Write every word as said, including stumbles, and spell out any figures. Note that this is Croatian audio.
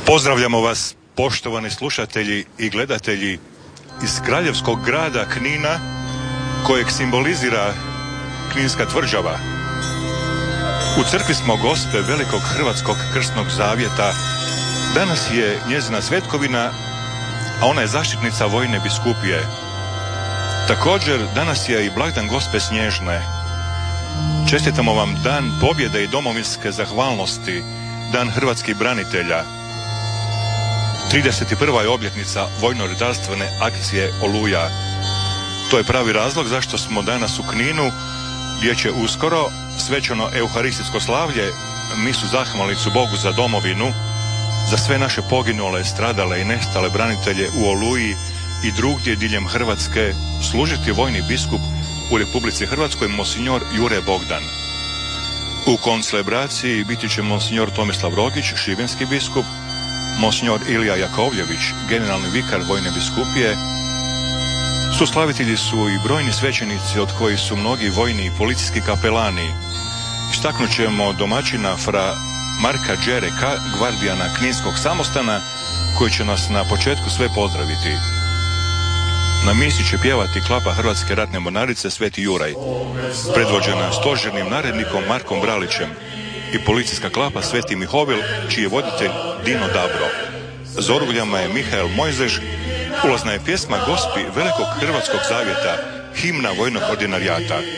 Pozdravljamo vas, poštovani slušatelji i gledatelji iz kraljevskog grada Knina, kojeg simbolizira Kninska tvrđava. U crkvi smo Gospe Velikog Hrvatskog krstnog zavjeta. Danas je njezina svetkovina, a ona je zaštitnica vojne biskupije. Također, danas je i blagdan Gospe Snježne. Čestitamo vam dan pobjede i domovinske zahvalnosti, dan hrvatskih branitelja. trideset prva je obljetnica vojno-redarstvene akcije Oluja. To je pravi razlog zašto smo danas u Kninu, gdje će uskoro svečano euharistijsko slavlje, misu zahvalnicu Bogu za domovinu, za sve naše poginule, stradale i nestale branitelje u Oluji i drugdje diljem Hrvatske, služiti vojni biskup u Republici Hrvatskoj, monsignor Jure Bogdan. U koncelebraciji biti će monsignor Tomislav Rogić, šibenski biskup, monsignor Ilija Jakovljević, generalni vikar vojne biskupije. Suslavitelji su i brojni svećenici, od kojih su mnogi vojni i policijski kapelani. Istaknut ćemo domaćina fra Marka Đereka, gvardijana Kninskog samostana, koji će nas na početku sve pozdraviti. Na misi će pjevati klapa Hrvatske ratne mornarice Sveti Juraj, predvođena stožernim narednikom Markom Bralićem, i policijska klapa Sveti Mihovil, čiji je voditelj Dino Dabro. Za orguljama je Mihael Mojzež. Ulazna je pjesma Gospi Velikog Hrvatskog zavjeta, himna vojnog ordinarijata.